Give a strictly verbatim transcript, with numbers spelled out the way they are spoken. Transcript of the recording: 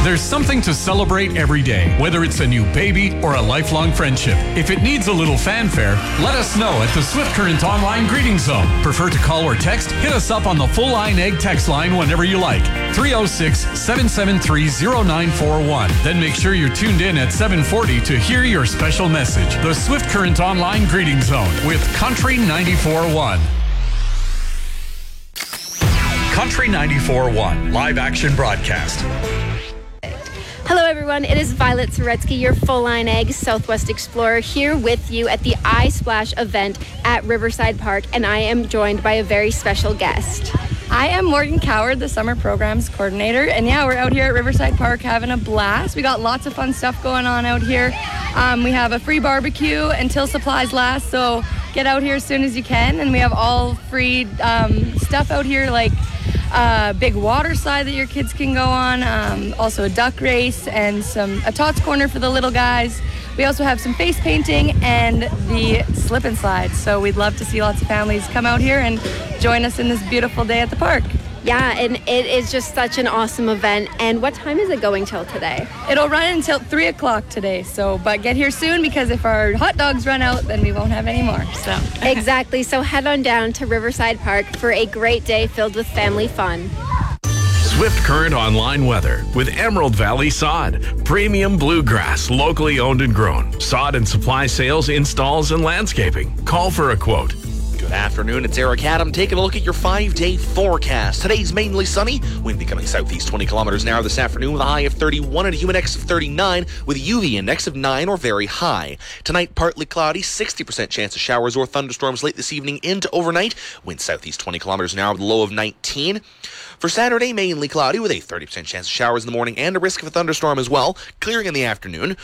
There's something to celebrate every day, whether it's a new baby or a lifelong friendship. If it needs a little fanfare, let us know at the Swift Current Online Greeting Zone. Prefer to call or text? Hit us up on the Full Line Egg text line whenever you like. three oh six, seven seven three, oh nine four one. Then make sure you're tuned in at seven forty to hear your special message. The Swift Current Online Greeting Zone with Country ninety-four point one. Country ninety-four point one live action broadcast. Hello everyone, it is Violet Soretsky, your Full Line Egg Southwest Explorer, here with you at the iSplash event at Riverside Park, and I am joined by a very special guest. I am Morgan Coward, the Summer Programs Coordinator, and yeah, we're out here at Riverside Park having a blast. We got lots of fun stuff going on out here. Um, we have a free barbecue until supplies last, so get out here as soon as you can, and we have all free um, stuff out here like a big water slide that your kids can go on, um, also a duck race and some a Tots Corner for the little guys. We also have some face painting and the slip and slide. So we'd love to see lots of families come out here and join us in this beautiful day at the park. Yeah, and it is just such an awesome event. And what time is it going till today? It'll run until three o'clock today. So, but get here soon, because if our hot dogs run out, then we won't have any more. So exactly. So head on down to Riverside Park for a great day filled with family fun. Swift Current Online weather with Emerald Valley Sod. Premium bluegrass, locally owned and grown. Sod and supply sales, installs, and landscaping. Call for a quote. Good afternoon, it's Eric Adam. Taking a look at your five-day forecast. Today's mainly sunny. Wind becoming southeast twenty kilometers an hour this afternoon with a high of thirty-one and a humid index of thirty-nine with a U V index of nine or very high. Tonight, partly cloudy, sixty percent chance of showers or thunderstorms late this evening into overnight. Wind southeast twenty kilometers an hour with a low of nineteen. For Saturday, mainly cloudy with a thirty percent chance of showers in the morning and a risk of a thunderstorm as well. Clearing in the afternoon.